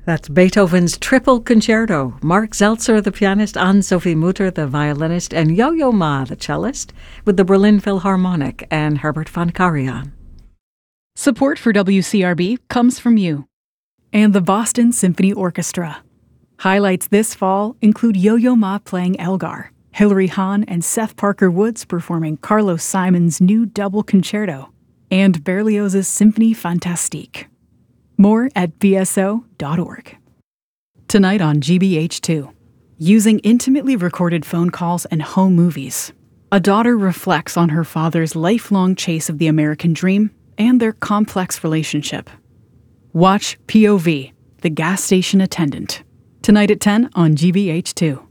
That's Beethoven's Triple Concerto. Mark Zeltzer, the pianist, Anne-Sophie Mutter, the violinist, and Yo-Yo Ma, the cellist, with the Berlin Philharmonic and Herbert von Karajan. Support for WCRB comes from you and the Boston Symphony Orchestra. Highlights this fall include Yo-Yo Ma playing Elgar, Hilary Hahn and Seth Parker Woods performing Carlos Simon's new double concerto, and Berlioz's Symphonie Fantastique. More at bso.org. Tonight on GBH2, using intimately recorded phone calls and home movies, a daughter reflects on her father's lifelong chase of the American dream and their complex relationship. Watch POV, The Gas Station Attendant, tonight at 10 on GBH2.